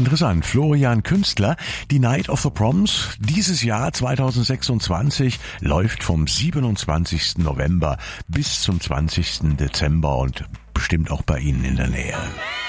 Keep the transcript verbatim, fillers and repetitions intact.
interessant. Florian Künstler, die Night of the Proms, dieses Jahr zweitausendsechsundzwanzig, läuft vom siebenundzwanzigsten November bis zum zwanzigsten Dezember und bestimmt auch bei Ihnen in der Nähe.